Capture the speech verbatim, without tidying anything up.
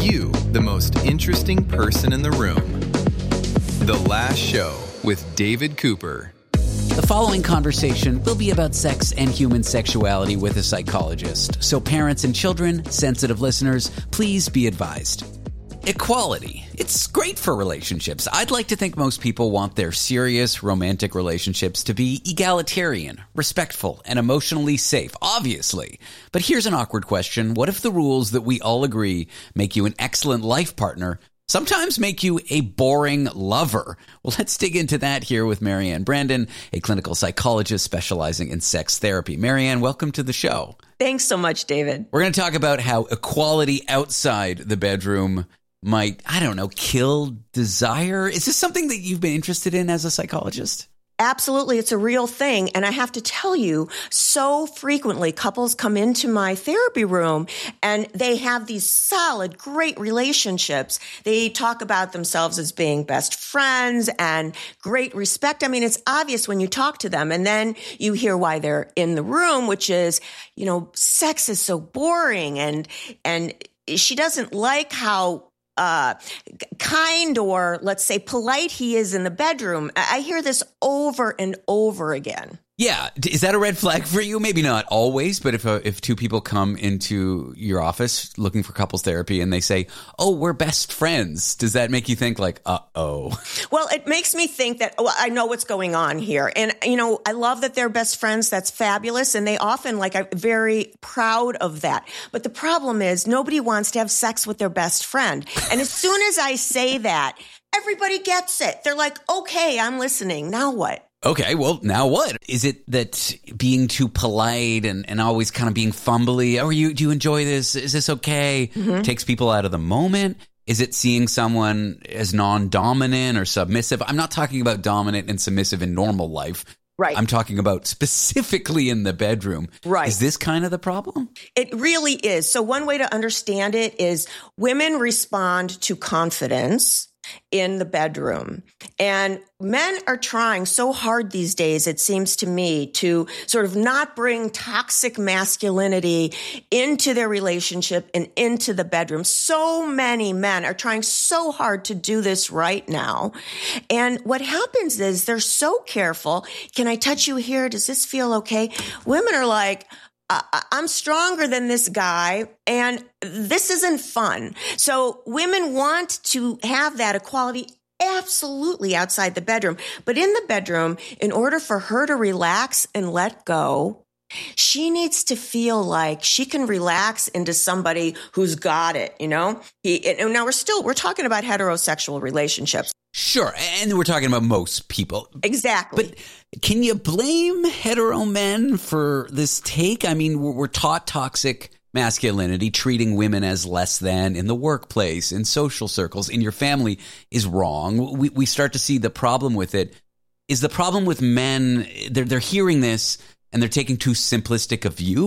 You, the most interesting person in the room. The Last Show with David Cooper. The following conversation will be about sex and human sexuality with a psychologist. So parents and children, sensitive listeners, please be advised. Equality. It's great for relationships. I'd like to think most people want their serious romantic relationships to be egalitarian, respectful, and emotionally safe, obviously. But here's an awkward question. What if the rules that we all agree make you an excellent life partner sometimes make you a boring lover? Well, let's dig into that here with Marianne Brandon, a clinical psychologist specializing in sex therapy. Marianne, welcome to the show. Thanks so much, David. We're going to talk about how equality outside the bedroom might, I don't know, kill desire. Is this something that you've been interested in as a psychologist? Absolutely. It's a real thing. And I have to tell you, so frequently couples come into my therapy room and they have these solid, great relationships. They talk about themselves as being best friends and great respect. I mean, it's obvious when you talk to them, and then you hear why they're in the room, which is, you know, sex is so boring, and, and she doesn't like how Uh, kind or, let's say, polite he is in the bedroom. I hear this over and over again. Yeah. Is that a red flag for you? Maybe not always, but if a, if two people come into your office looking for couples therapy and they say, oh, we're best friends, does that make you think like, uh-oh? Well, it makes me think that, well, I know what's going on here. And, you know, I love that they're best friends. That's fabulous. And they often, like, are very proud of that. But the problem is nobody wants to have sex with their best friend. And as soon as I say that, everybody gets it. They're like, okay, I'm listening. Now what? Okay, well, now what? Is it that being too polite and, and always kind of being fumbly, oh, you, do you enjoy this? Is this okay? Mm-hmm. Takes people out of the moment? Is it seeing someone as non-dominant or submissive? I'm not talking about dominant and submissive in normal life. Right. I'm talking about specifically in the bedroom. Right. Is this kind of the problem? It really is. So one way to understand it is women respond to confidence in the bedroom. And men are trying so hard these days, it seems to me, to sort of not bring toxic masculinity into their relationship and into the bedroom. So many men are trying so hard to do this right now. And what happens is they're so careful. Can I touch you here? Does this feel okay? Women are like, I'm stronger than this guy, and this isn't fun. So women want to have that equality absolutely outside the bedroom. But in the bedroom, in order for her to relax and let go, she needs to feel like she can relax into somebody who's got it, you know? He, and now we're still, we're talking about heterosexual relationships. Sure, and we're talking about most people. Exactly. But can you blame hetero men for this take? I mean, we're taught toxic masculinity, treating women as less than in the workplace, in social circles, in your family is wrong. We we start to see the problem with it. Is the problem with men, they're, they're hearing this and they're taking too simplistic a view?